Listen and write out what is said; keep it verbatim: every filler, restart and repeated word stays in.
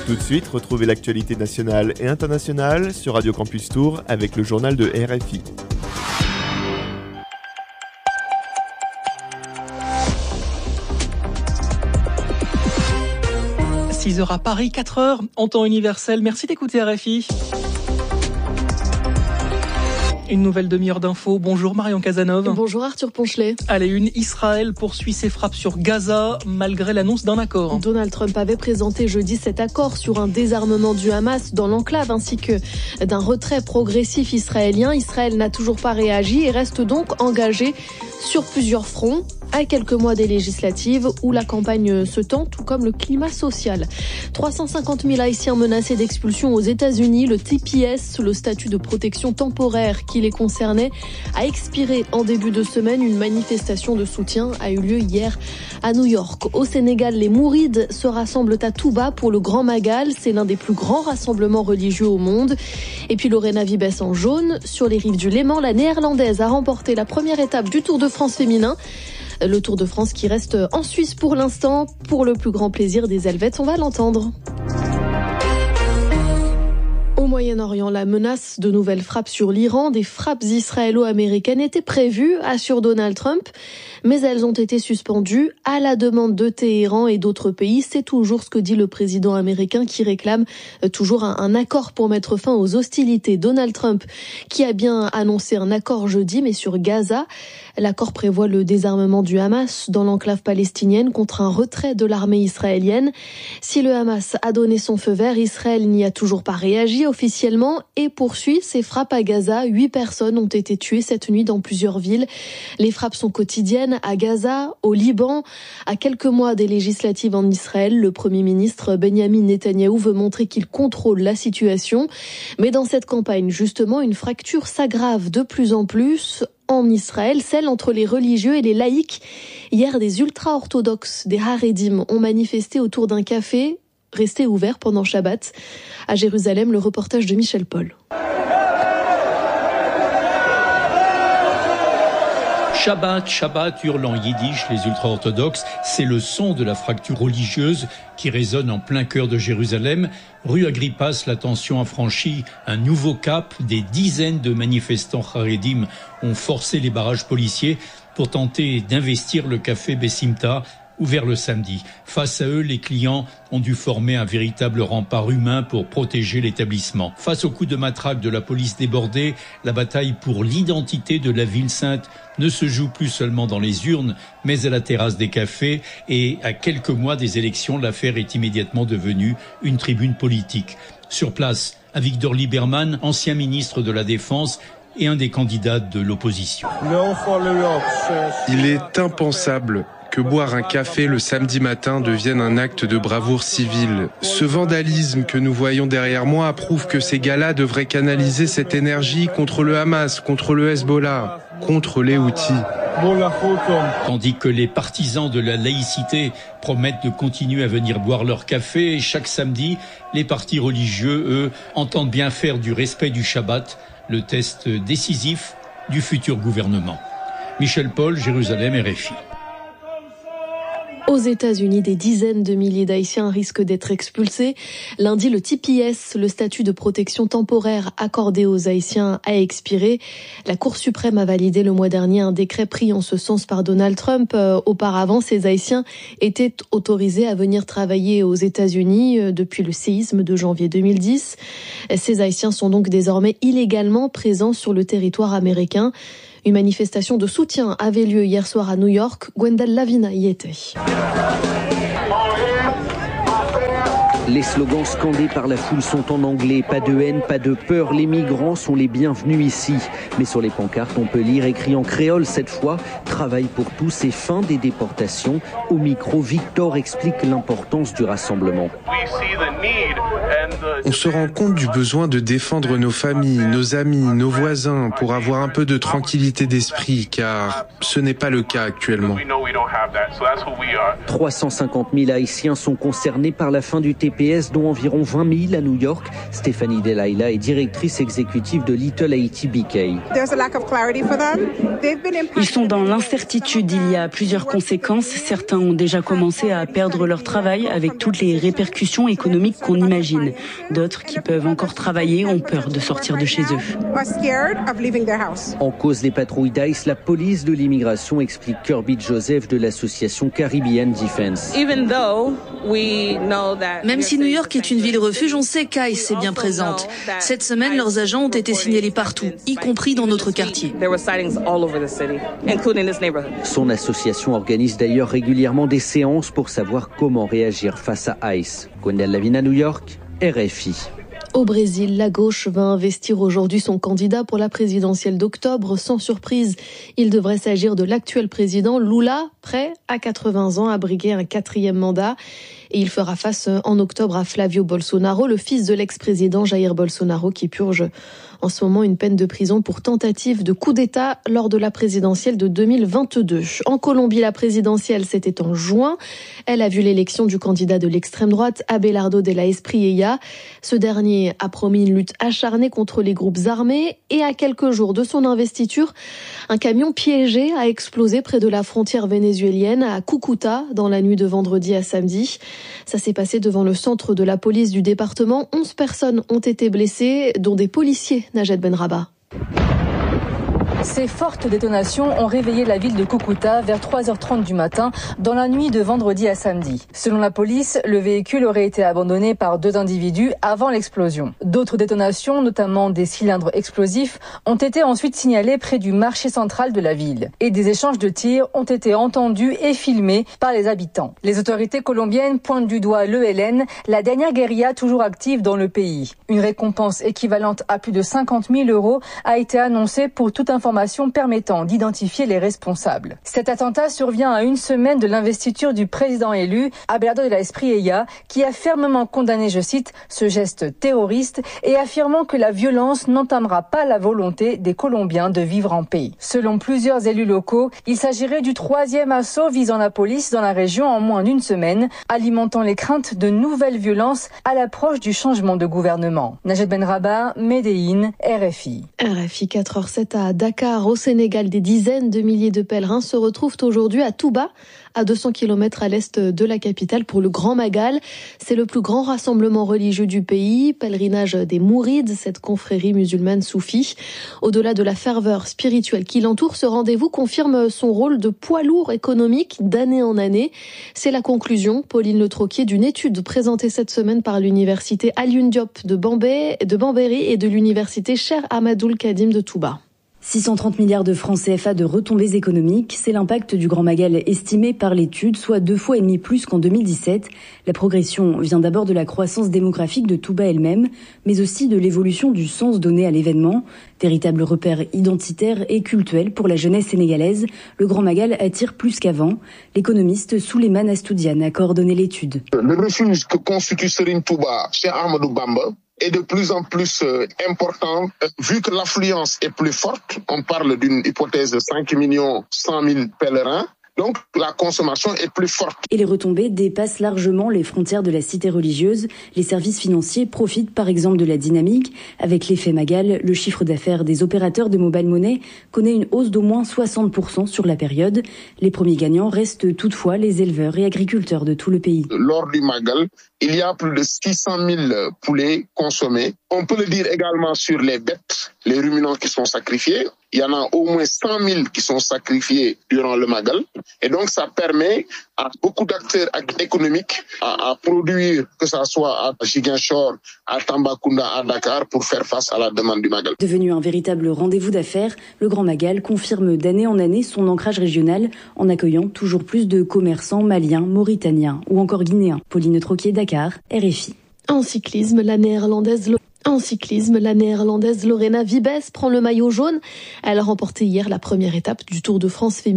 Tout de suite, retrouvez l'actualité nationale et internationale sur Radio Campus Tours avec le journal de R F I. six heures à Paris, quatre heures en temps universel. Merci d'écouter R F I. Une nouvelle demi-heure d'infos. Bonjour Marion Casanov. Bonjour Arthur Ponchelet. À la une, Israël poursuit ses frappes sur Gaza malgré l'annonce d'un accord. Donald Trump avait présenté jeudi cet accord sur un désarmement du Hamas dans l'enclave ainsi que d'un retrait progressif israélien. Israël n'a toujours pas réagi et reste donc engagé sur plusieurs fronts. À quelques mois des législatives où la campagne se tend, tout comme le climat social. trois cent cinquante mille Haïtiens menacés d'expulsion aux États-Unis. Le T P S, le statut de protection temporaire qui les concernait, a expiré en début de semaine. Une manifestation de soutien a eu lieu hier à New York. Au Sénégal, les Mourides se rassemblent à Touba pour le Grand Magal. C'est l'un des plus grands rassemblements religieux au monde. Et puis Lorena Vibes en jaune. Sur les rives du Léman, la Néerlandaise a remporté la première étape du Tour de France féminin. Le Tour de France qui reste en Suisse pour l'instant, pour le plus grand plaisir des Helvètes, on va l'entendre. Au Moyen-Orient, la menace de nouvelles frappes sur l'Iran, des frappes israélo-américaines étaient prévues, assure Donald Trump, mais elles ont été suspendues à la demande de Téhéran et d'autres pays. C'est toujours ce que dit le président américain qui réclame toujours un, un accord pour mettre fin aux hostilités. Donald Trump qui a bien annoncé un accord jeudi, mais sur Gaza. L'accord prévoit le désarmement du Hamas dans l'enclave palestinienne contre un retrait de l'armée israélienne. Si le Hamas a donné son feu vert, Israël n'y a toujours pas réagi officiellement et poursuit ses frappes à Gaza. Huit personnes ont été tuées cette nuit dans plusieurs villes. Les frappes sont quotidiennes à Gaza, au Liban. À quelques mois des législatives en Israël, le Premier ministre Benyamin Netanyahou veut montrer qu'il contrôle la situation. Mais dans cette campagne, justement, une fracture s'aggrave de plus en plus en Israël, celle entre les religieux et les laïcs. Hier, des ultra-orthodoxes, des Haredim, ont manifesté autour d'un café resté ouvert pendant Shabbat. À Jérusalem, le reportage de Michel Paul. Shabbat, Shabbat, hurlant en yiddish, les ultra-orthodoxes, c'est le son de la fracture religieuse qui résonne en plein cœur de Jérusalem. Rue Agrippas, la tension a franchi un nouveau cap. Des dizaines de manifestants Haredim ont forcé les barrages policiers pour tenter d'investir le café Bessimta, ouvert le samedi. Face à eux, les clients ont dû former un véritable rempart humain pour protéger l'établissement. Face aux coups de matraque de la police débordée, la bataille pour l'identité de la ville sainte ne se joue plus seulement dans les urnes, mais à la terrasse des cafés. Et à quelques mois des élections, l'affaire est immédiatement devenue une tribune politique. Sur place, Avigdor Lieberman, ancien ministre de la Défense, et un des candidats de l'opposition. Il est impensable que boire un café le samedi matin devienne un acte de bravoure civile. Ce vandalisme que nous voyons derrière moi prouve que ces gars-là devraient canaliser cette énergie contre le Hamas, contre le Hezbollah, contre les Houthis. Tandis que les partisans de la laïcité promettent de continuer à venir boire leur café, et chaque samedi, les partis religieux, eux, entendent bien faire du respect du Shabbat le test décisif du futur gouvernement. Michel Paul, Jérusalem, R F I. Aux États-Unis, des dizaines de milliers d'Haïtiens risquent d'être expulsés. Lundi, le T P S, le statut de protection temporaire accordé aux Haïtiens, a expiré. La Cour suprême a validé le mois dernier un décret pris en ce sens par Donald Trump. Euh, auparavant, ces Haïtiens étaient autorisés à venir travailler aux États-Unis euh, depuis le séisme de janvier deux mille dix. Ces Haïtiens sont donc désormais illégalement présents sur le territoire américain. Une manifestation de soutien avait lieu hier soir à New York. Gwendal Lavina y était. Les slogans scandés par la foule sont en anglais. Pas de haine, pas de peur. Les migrants sont les bienvenus ici. Mais sur les pancartes, on peut lire, écrit en créole cette fois, travail pour tous et fin des déportations. Au micro, Victor explique l'importance du rassemblement. On se rend compte du besoin de défendre nos familles, nos amis, nos voisins pour avoir un peu de tranquillité d'esprit, car ce n'est pas le cas actuellement. trois cent cinquante mille Haïtiens sont concernés par la fin du T P P S, dont environ vingt mille à New York. Stéphanie Delilah est directrice exécutive de Little Haiti B K. Ils sont dans l'incertitude. Il y a plusieurs conséquences. Certains ont déjà commencé à perdre leur travail avec toutes les répercussions économiques qu'on imagine. D'autres qui peuvent encore travailler ont peur de sortir de chez eux. En cause des patrouilles d'ICE, la police de l'immigration, explique Kirby Joseph de l'association Caribbean Defense. Même si New York est une ville refuge, on sait qu'ICE est bien présente. Cette semaine, leurs agents ont été signalés partout, y compris dans notre quartier. Son association organise d'ailleurs régulièrement des séances pour savoir comment réagir face à ICE. Gwendal Lavina, New York, R F I. Au Brésil, la gauche va investir aujourd'hui son candidat pour la présidentielle d'octobre. Sans surprise, il devrait s'agir de l'actuel président Lula, prêt à quatre-vingts ans à briguer un quatrième mandat. Et il fera face en octobre à Flavio Bolsonaro, le fils de l'ex-président Jair Bolsonaro, qui purge en ce moment une peine de prison pour tentative de coup d'État lors de la présidentielle de deux mille vingt-deux. En Colombie, la présidentielle, c'était en juin. Elle a vu l'élection du candidat de l'extrême droite, Abelardo de la Espriella. Ce dernier a promis une lutte acharnée contre les groupes armés. Et à quelques jours de son investiture, un camion piégé a explosé près de la frontière vénézuélienne à Cúcuta dans la nuit de vendredi à samedi. Ça s'est passé devant le centre de la police du département. Onze personnes ont été blessées, dont des policiers. Najed Benraba. Ces fortes détonations ont réveillé la ville de Cúcuta vers trois heures trente du matin dans la nuit de vendredi à samedi. Selon la police, le véhicule aurait été abandonné par deux individus avant l'explosion. D'autres détonations, notamment des cylindres explosifs, ont été ensuite signalées près du marché central de la ville. Et des échanges de tirs ont été entendus et filmés par les habitants. Les autorités colombiennes pointent du doigt l'E L N, la dernière guérilla toujours active dans le pays. Une récompense équivalente à plus de cinquante mille euros a été annoncée pour toute information permettant d'identifier les responsables. Cet attentat survient à une semaine de l'investiture du président élu, Abelardo de la Espriella, qui a fermement condamné, je cite, ce geste terroriste et affirmant que la violence n'entamera pas la volonté des Colombiens de vivre en paix. Selon plusieurs élus locaux, il s'agirait du troisième assaut visant la police dans la région en moins d'une semaine, alimentant les craintes de nouvelles violences à l'approche du changement de gouvernement. Najed Benraba, Médéine, R F I. R F I quatre heures sept à Dakar. Au Sénégal, des dizaines de milliers de pèlerins se retrouvent aujourd'hui à Touba, à deux cents kilomètres à l'est de la capitale, pour le Grand Magal. C'est le plus grand rassemblement religieux du pays, pèlerinage des Mourides, cette confrérie musulmane soufie. Au-delà de la ferveur spirituelle qui l'entoure, ce rendez-vous confirme son rôle de poids lourd économique d'année en année. C'est la conclusion, Pauline Le Troquier, d'une étude présentée cette semaine par l'université Alioune Diop de Bambey, de Bambéry et de l'université Cheikh Ahmadoul Khadim de Touba. six cent trente milliards de francs C F A de retombées économiques, c'est l'impact du Grand Magal estimé par l'étude, soit deux fois et demi plus qu'en deux mille dix-sept. La progression vient d'abord de la croissance démographique de Touba elle-même, mais aussi de l'évolution du sens donné à l'événement. Véritable repère identitaire et cultuel pour la jeunesse sénégalaise, le Grand Magal attire plus qu'avant. L'économiste Souleymane Astoudiane a coordonné l'étude. Le refuge que constitue Serigne Touba, Cheikh Ahmadou Bamba, est de plus en plus euh, important, euh, vu que l'affluence est plus forte. On parle d'une hypothèse de cinq millions cent mille pèlerins. Donc, la consommation est plus forte. Et les retombées dépassent largement les frontières de la cité religieuse. Les services financiers profitent par exemple de la dynamique. Avec l'effet Magal, le chiffre d'affaires des opérateurs de mobile money connaît une hausse d'au moins soixante pour cent sur la période. Les premiers gagnants restent toutefois les éleveurs et agriculteurs de tout le pays. Lors du Magal, il y a plus de six cent mille poulets consommés. On peut le dire également sur les bêtes, les ruminants qui sont sacrifiés. Il y en a au moins cent mille qui sont sacrifiés durant le Magal. Et donc, ça permet à beaucoup d'acteurs économiques à, à produire, que ce soit à Ziguinchor, à Tambacounda, à Dakar, pour faire face à la demande du Magal. Devenu un véritable rendez-vous d'affaires, le Grand Magal confirme d'année en année son ancrage régional en accueillant toujours plus de commerçants maliens, mauritaniens ou encore guinéens. Pauline Troquier, Dakar, R F I. En cyclisme, la néerlandaise... En cyclisme, la néerlandaise Lorena Wiebes prend le maillot jaune. Elle a remporté hier la première étape du Tour de France féminin.